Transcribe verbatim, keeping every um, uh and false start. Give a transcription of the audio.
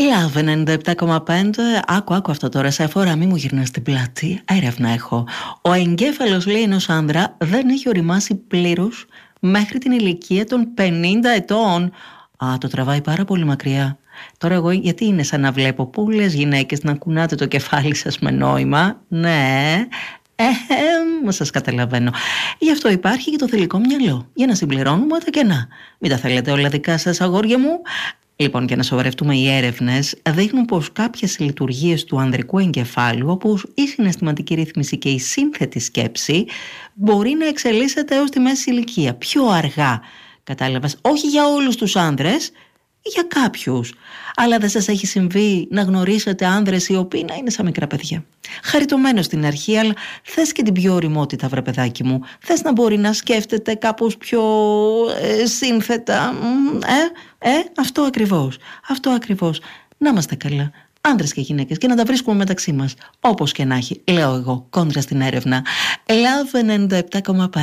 Love ενενήντα επτά κόμμα πέντε. Άκου, άκου αυτό τώρα. Σε αφορά, μη μου γυρνάς την πλάτη. Έρευνα έχω. Ο εγκέφαλος, λέει, ενός άνδρα δεν έχει οριμάσει πλήρως μέχρι την ηλικία των πενήντα ετών. Α, το τραβάει πάρα πολύ μακριά. Τώρα εγώ γιατί είναι σαν να βλέπω πολλές γυναίκες να κουνάτε το κεφάλι σας με νόημα. Ναι, ε, ε, σας καταλαβαίνω. Γι' αυτό υπάρχει και το θηλυκό μυαλό, για να συμπληρώνουμε τα κενά. Μην τα θέλετε όλα δικά σας, αγόρια μου. Λοιπόν, για να σοβαρευτούμε, οι έρευνες δείχνουν πως κάποιες λειτουργίες του ανδρικού εγκεφάλου, όπως η συναισθηματική ρύθμιση και η σύνθετη σκέψη, μπορεί να εξελίσσεται έως τη μέση ηλικία, πιο αργά. Κατάλαβες, όχι για όλους τους άνδρες, για κάποιους. Αλλά δεν σας έχει συμβεί να γνωρίσετε άνδρες οι οποίοι να είναι σαν μικρά παιδιά? Χαριτωμένος στην αρχή, αλλά θες και την πιο ωριμότητα, βρε παιδάκι μου. Θες να μπορεί να σκέφτεται κάπως πιο ε, σύνθετα. Ε, ε, αυτό ακριβώς. Αυτό ακριβώς. Να είμαστε καλά, άνδρες και γυναίκες, και να τα βρίσκουμε μεταξύ μας. Όπως και να έχει, λέω εγώ, κόντρα στην έρευνα. Love ενενήντα επτά κόμμα πέντε.